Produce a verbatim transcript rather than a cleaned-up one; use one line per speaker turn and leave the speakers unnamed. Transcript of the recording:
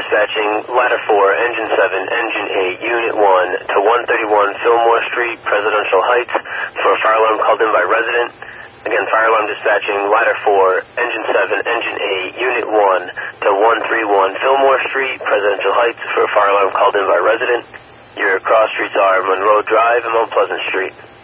dispatching ladder four, engine seven, engine eight, unit one to one thirty-one Fillmore Street, Presidential Heights for a fire alarm called in by resident. Again, fire alarm dispatching ladder four, engine seven, engine eight, unit one to one thirty-one Fillmore Street, Presidential Heights for a fire alarm called in by resident. Your cross streets are Monroe Drive and Mount Pleasant Street.